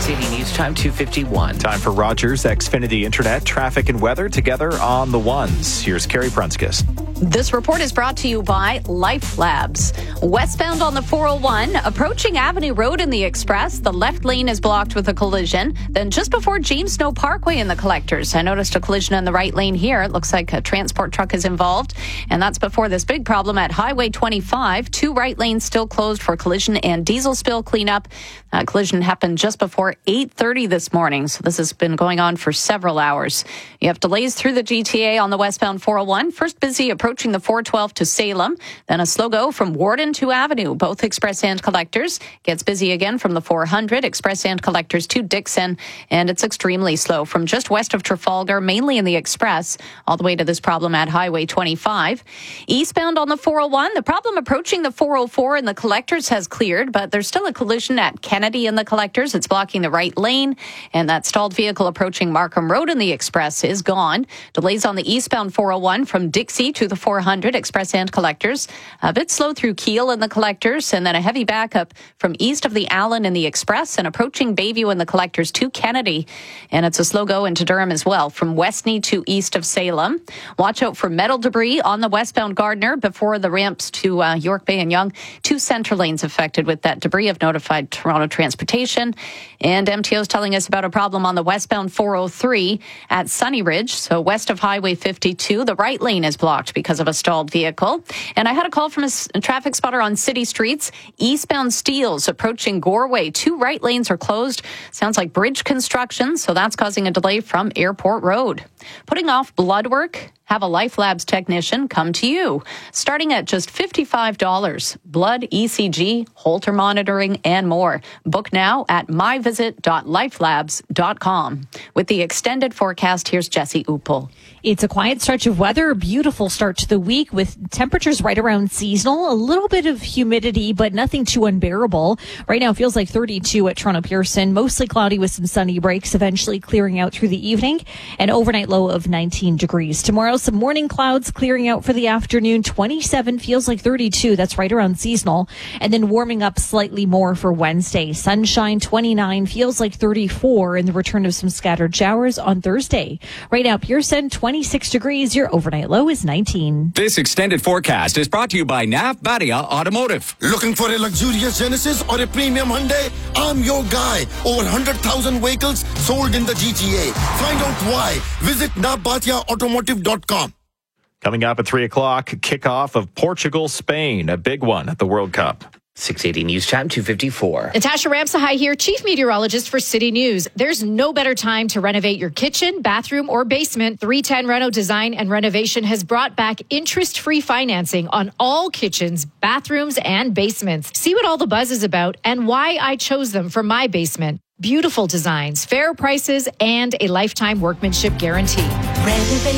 680 News Time, 2:51. Time for Rogers Xfinity Internet, traffic and weather together on the ones. Here's Carrie Prunskis. This report is brought to you by Life Labs. Westbound on the 401, approaching Avenue Road in the Express, the left lane is blocked with a collision. Then just before James Snow Parkway in the Collectors, I noticed a collision in the right lane here. It looks like a transport truck is involved. And that's before this big problem at Highway 25. Two right lanes still closed for collision and diesel spill cleanup. Collision happened just before 8:30 this morning. So this has been going on for several hours. You have delays through the GTA on the westbound 401. First busy approaching the 412 to Salem. Then a slow go from Warden to Avenue, both express and collectors. Gets busy again from the 400, express and collectors to Dixon. And it's extremely slow from just west of Trafalgar, mainly in the express, all the way to this problem at Highway 25. Eastbound on the 401, the problem approaching the 404 in the collectors has cleared, but there's still a collision at Kennedy in the collectors. It's blocking the right lane, and that stalled vehicle approaching Markham Road in the express is gone. Delays on the eastbound 401 from Dixie to the 400, express and collectors. A bit slow through Kiel in the collectors, and then a heavy backup from east of the Allen in the express and approaching Bayview in the collectors to Kennedy. And it's a slow go into Durham as well from Westney to east of Salem. Watch out for metal debris on the westbound Gardner before the ramps to York Bay and Yonge. Two center lanes affected with that debris. Have notified Toronto Transportation. And MTO is telling us about a problem on the westbound 403 at Sunny Ridge. So west of Highway 52, the right lane is blocked because of a stalled vehicle. And I had a call from a traffic spotter on city streets. Eastbound Steeles approaching Goreway. Two right lanes are closed. Sounds like bridge construction. So that's causing a delay from Airport Road. Putting off blood work? Have a Life Labs technician come to you. Starting at just $55. Blood, ECG, Holter monitoring, and more. Book now at myvisit.lifelabs.com. With the extended forecast, here's Jesse Uppel. It's a quiet stretch of weather, a beautiful start to the week with temperatures right around seasonal, a little bit of humidity, but nothing too unbearable. Right now it feels like 32 at Toronto Pearson, mostly cloudy with some sunny breaks, eventually clearing out through the evening, an overnight low of 19 degrees. Tomorrow, some morning clouds clearing out for the afternoon. 27 feels like 32. That's right around seasonal. And then warming up slightly more for Wednesday. Sunshine, 29 feels like 34, and the return of some scattered showers on Thursday. Right now, Pearson, 26 degrees. Your overnight low is 19. This extended forecast is brought to you by Nav Badia Automotive. Looking for a luxurious Genesis or a premium Hyundai? I'm your guy. Over 100,000 vehicles sold in the GTA. Find out why. Visit navbatiaautomotive.com. Coming up at 3 o'clock, kickoff of Portugal-Spain, a big one at the World Cup. 680 News Time, 2:54. Natasha Ramsahai here, Chief Meteorologist for City News. There's no better time to renovate your kitchen, bathroom, or basement. 310 Reno Design and Renovation has brought back interest-free financing on all kitchens, bathrooms, and basements. See what all the buzz is about and why I chose them for my basement. Beautiful designs, fair prices, and a lifetime workmanship guarantee. Renovate